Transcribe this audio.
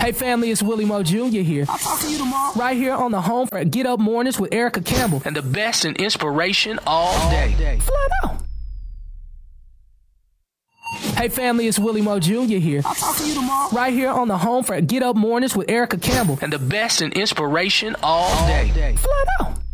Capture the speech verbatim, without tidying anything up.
Hey family, it's Willie Moe Junior here. I'll talk to you tomorrow. Right here on the home for Get Up Mornings with Erica Campbell. And the best in inspiration all day. Flat out. Hey family, it's Willie Moe Junior here. I'll talk to you tomorrow. Right here on the home for Get Up Mornings with Erica Campbell. And the best in inspiration all day. Flat out.